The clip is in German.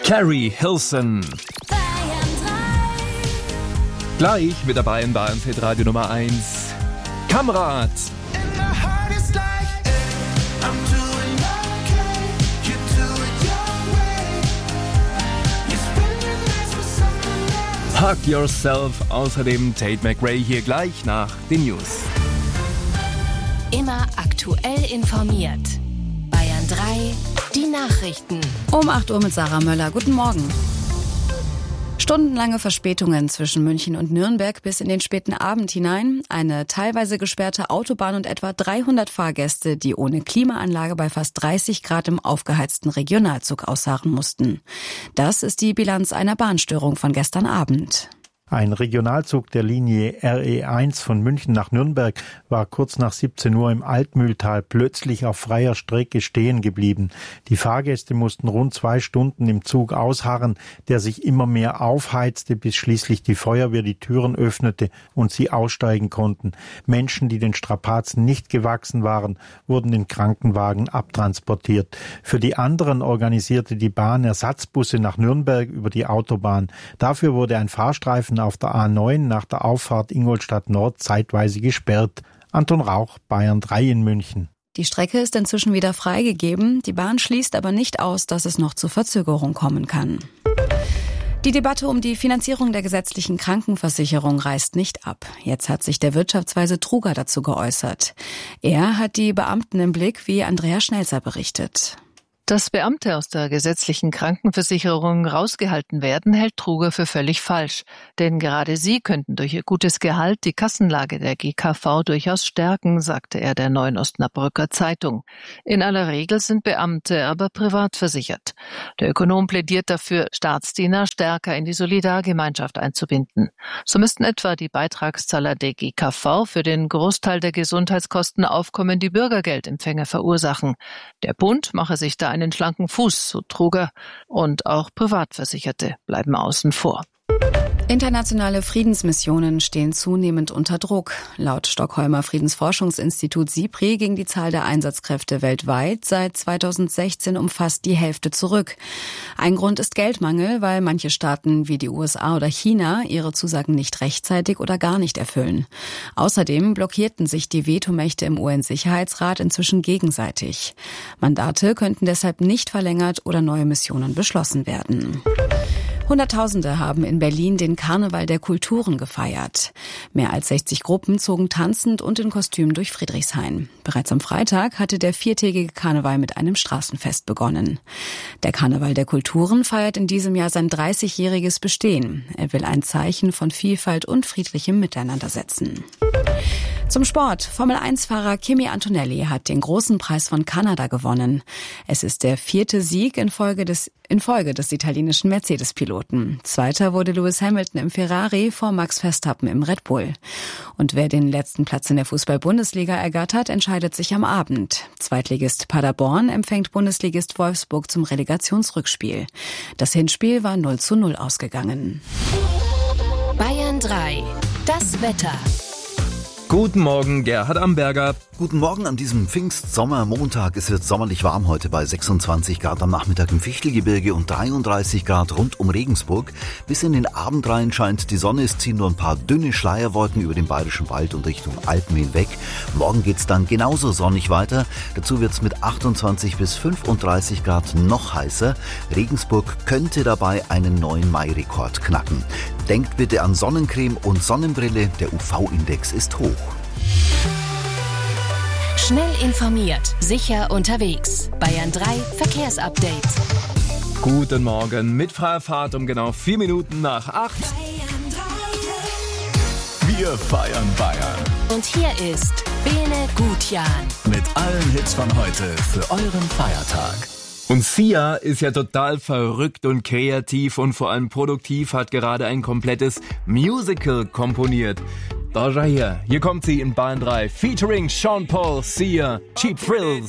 Carrie Hilson. Gleich mit dabei in Bayern Hit Radio Nummer 1. Kamerad. Hug Yourself, außerdem Tate McRae hier gleich nach den News. Immer aktuell informiert. Bayern 3, die Nachrichten. Um 8 Uhr mit Sarah Möller. Guten Morgen. Stundenlange Verspätungen zwischen München und Nürnberg bis in den späten Abend hinein, eine teilweise gesperrte Autobahn und etwa 300 Fahrgäste, die ohne Klimaanlage bei fast 30 Grad im aufgeheizten Regionalzug ausharren mussten. Das ist die Bilanz einer Bahnstörung von gestern Abend. Ein Regionalzug der Linie RE1 von München nach Nürnberg war kurz nach 17 Uhr im Altmühltal plötzlich auf freier Strecke stehen geblieben. Die Fahrgäste mussten rund 2 Stunden im Zug ausharren, der sich immer mehr aufheizte, bis schließlich die Feuerwehr die Türen öffnete und sie aussteigen konnten. Menschen, die den Strapazen nicht gewachsen waren, wurden in Krankenwagen abtransportiert. Für die anderen organisierte die Bahn Ersatzbusse nach Nürnberg über die Autobahn. Dafür wurde ein Fahrstreifen auf der A9 nach der Auffahrt Ingolstadt Nord zeitweise gesperrt. Anton Rauch, Bayern 3 in München. Die Strecke ist inzwischen wieder freigegeben. Die Bahn schließt aber nicht aus, dass es noch zu Verzögerung kommen kann. Die Debatte um die Finanzierung der gesetzlichen Krankenversicherung reißt nicht ab. Jetzt hat sich der Wirtschaftsweise Truger dazu geäußert. Er hat die Beamten im Blick, wie Andrea Schnelzer berichtet. Dass Beamte aus der gesetzlichen Krankenversicherung rausgehalten werden, hält Truger für völlig falsch. Denn gerade sie könnten durch ihr gutes Gehalt die Kassenlage der GKV durchaus stärken, sagte er der Neuen Osnabrücker Zeitung. In aller Regel sind Beamte aber privat versichert. Der Ökonom plädiert dafür, Staatsdiener stärker in die Solidargemeinschaft einzubinden. So müssten etwa die Beitragszahler der GKV für den Großteil der Gesundheitskosten aufkommen, die Bürgergeldempfänger verursachen. Der Bund mache sich da einen schlanken Fuß, so Truger, und auch Privatversicherte bleiben außen vor. Internationale Friedensmissionen stehen zunehmend unter Druck. Laut Stockholmer Friedensforschungsinstitut SIPRI ging die Zahl der Einsatzkräfte weltweit seit 2016 um fast die Hälfte zurück. Ein Grund ist Geldmangel, weil manche Staaten wie die USA oder China ihre Zusagen nicht rechtzeitig oder gar nicht erfüllen. Außerdem blockierten sich die Vetomächte im UN-Sicherheitsrat inzwischen gegenseitig. Mandate könnten deshalb nicht verlängert oder neue Missionen beschlossen werden. Hunderttausende haben in Berlin den Karneval der Kulturen gefeiert. Mehr als 60 Gruppen zogen tanzend und in Kostümen durch Friedrichshain. Bereits am Freitag hatte der 4-tägige Karneval mit einem Straßenfest begonnen. Der Karneval der Kulturen feiert in diesem Jahr sein 30-jähriges Bestehen. Er will ein Zeichen von Vielfalt und friedlichem Miteinander setzen. Zum Sport. Formel-1-Fahrer Kimi Antonelli hat den großen Preis von Kanada gewonnen. Es ist der 4. Sieg in Folge des italienischen Mercedes-Piloten. Zweiter wurde Lewis Hamilton im Ferrari vor Max Verstappen im Red Bull. Und wer den letzten Platz in der Fußball-Bundesliga ergattert, entscheidet sich am Abend. Zweitligist Paderborn empfängt Bundesligist Wolfsburg zum Relegationsrückspiel. Das Hinspiel war 0:0 ausgegangen. Bayern 3, das Wetter. Guten Morgen, Gerhard Amberger. Guten Morgen an diesem Pfingstsommermontag. Es wird sommerlich warm heute bei 26 Grad am Nachmittag im Fichtelgebirge und 33 Grad rund um Regensburg. Bis in den Abend rein scheint die Sonne. Es ziehen nur ein paar dünne Schleierwolken über den Bayerischen Wald und Richtung Alpen hinweg. Morgen geht's dann genauso sonnig weiter. Dazu wird's mit 28 bis 35 Grad noch heißer. Regensburg könnte dabei einen neuen Mai-Rekord knacken. Denkt bitte an Sonnencreme und Sonnenbrille. Der UV-Index ist hoch. Schnell informiert, sicher unterwegs. Bayern 3 Verkehrsupdate. Guten Morgen mit freier Fahrt um genau 4 Minuten nach 8. Wir feiern Bayern. Und hier ist Bene Gutjan. Mit allen Hits von heute für euren Feiertag. Und Sia ist ja total verrückt und kreativ und vor allem produktiv, hat gerade ein komplettes Musical komponiert. Da schau hier kommt sie in Bayern 3, featuring Sean Paul, Sia, Cheap Thrills.